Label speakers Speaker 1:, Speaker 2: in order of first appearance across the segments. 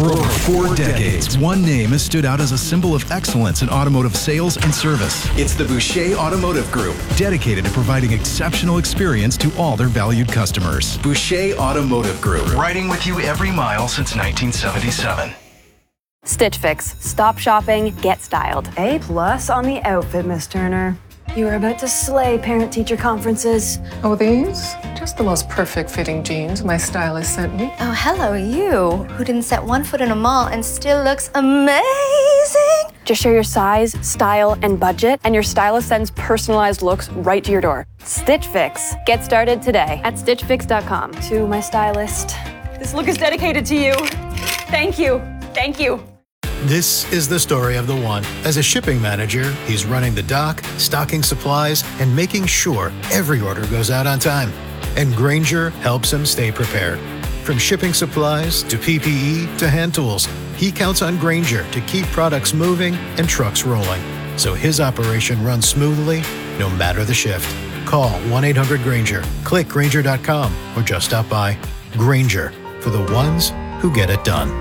Speaker 1: For over 4 decades, one name has stood out as a symbol of excellence in automotive sales and service. It's the Boucher Automotive Group, dedicated to providing exceptional experience to all their valued customers. Boucher Automotive Group, riding with you every mile since 1977.
Speaker 2: Stitch Fix. Stop shopping, get styled.
Speaker 3: A+ on the outfit, Miss Turner. You are about to slay parent-teacher conferences.
Speaker 4: Oh, these? Just the most perfect fitting jeans my stylist sent me.
Speaker 5: Oh, hello, you, who didn't set one foot in a mall and still looks amazing.
Speaker 2: Just share your size, style, and budget, and your stylist sends personalized looks right to your door. Stitch Fix. Get started today at StitchFix.com.
Speaker 3: To my stylist.
Speaker 2: This look is dedicated to you. Thank you. Thank you.
Speaker 6: This is the story of the one. As a shipping manager, he's running the dock, stocking supplies, and making sure every order goes out on time. And Grainger helps him stay prepared. From shipping supplies to PPE to hand tools, he counts on Grainger to keep products moving and trucks rolling, so his operation runs smoothly no matter the shift. Call 1-800-GRAINGER, click Grainger.com, or just stop by. Grainger, for the ones who get it done.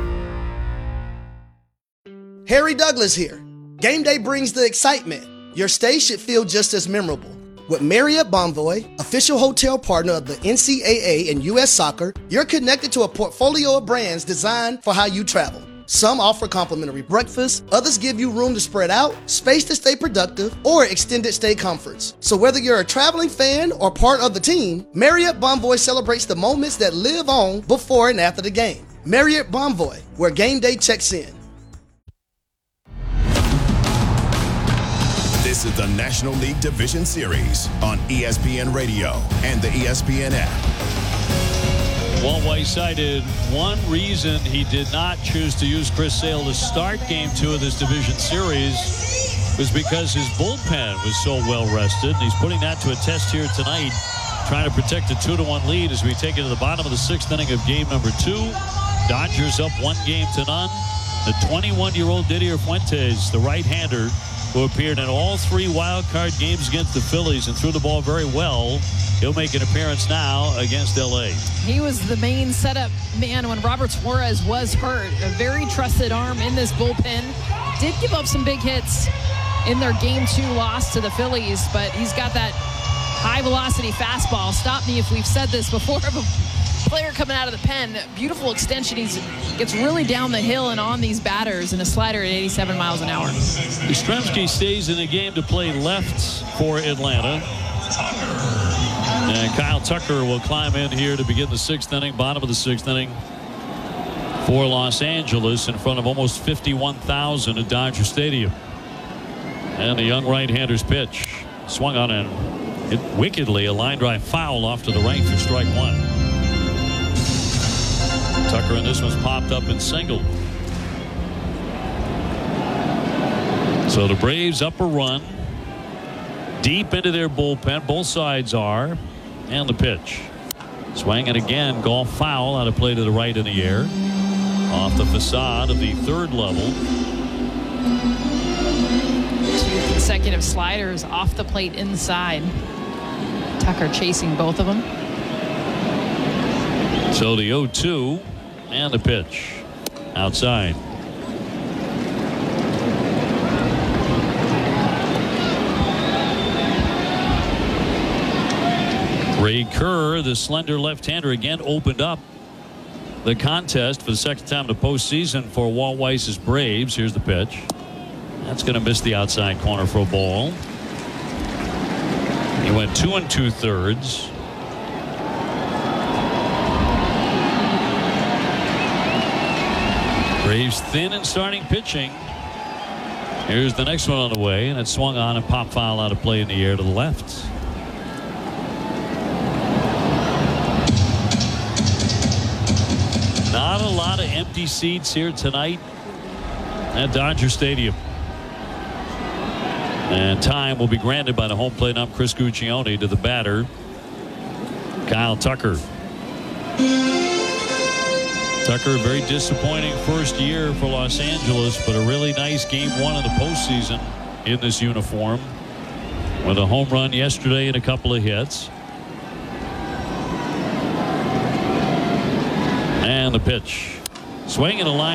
Speaker 7: Harry Douglas here. Game day brings the excitement. Your stay should feel just as memorable. With Marriott Bonvoy, official hotel partner of the NCAA and U.S. Soccer, you're connected to a portfolio of brands designed for how you travel. Some offer complimentary breakfast, others give you room to spread out, space to stay productive, or extended stay comforts. So whether you're a traveling fan or part of the team, Marriott Bonvoy celebrates the moments that live on before and after the game. Marriott Bonvoy, where game day checks in.
Speaker 8: This is the National League Division Series on ESPN Radio and the ESPN app.
Speaker 9: Walt Weiss cited one reason he did not choose to use Chris Sale to start Game 2 of this division series was because his bullpen was so well rested. He's putting that to a test here tonight, trying to protect a 2-1 lead as we take it to the bottom of the 6th inning of game number 2. Dodgers up 1-0. The 21-year-old Didier Fuentes, the right-hander, who appeared in all 3 wild card games against the Phillies and threw the ball very well. He'll make an appearance now against L.A.
Speaker 10: He was the main setup man when Robert Suarez was hurt. A very trusted arm in this bullpen. Did give up some big hits in their Game 2 loss to the Phillies, but he's got that high-velocity fastball. Stop me if we've said this before of a player coming out of the pen. Beautiful extension. He gets really down the hill and on these batters, and a slider at 87 miles an hour.
Speaker 9: Yastrzemski stays in the game to play left for Atlanta. And Kyle Tucker will climb in here to begin the 6th inning, bottom of the 6th inning for Los Angeles in front of almost 51,000 at Dodger Stadium. And the young right-hander's pitch swung on and hit wickedly, a line drive foul off to the right for strike 1. Tucker in this one's popped up and singled. So the Braves up a run deep into their bullpen. Both sides are. And the pitch. Swinging again. Golf foul out of play to the right in the air. Off the facade of the 3rd level.
Speaker 10: 2 consecutive sliders off the plate inside. Tucker chasing both of them.
Speaker 9: So the 0-2 and the pitch outside. Ray Kerr, the slender left-hander, again opened up the contest for the 2nd time in the postseason for Walt Weiss's Braves. Here's the pitch. That's going to miss the outside corner for a ball. He went 2 2/3. Braves thin in starting pitching. Here's the next one on the way, and it swung on and pop foul out of play in the air to the left. Not a lot of empty seats here tonight at Dodger Stadium. And time will be granted by the home plate ump Chris Guccione to the batter, Kyle Tucker. Tucker, very disappointing first year for Los Angeles, but a really nice game 1 in the postseason in this uniform with a home run yesterday and a couple of hits. And the pitch. Swinging a line.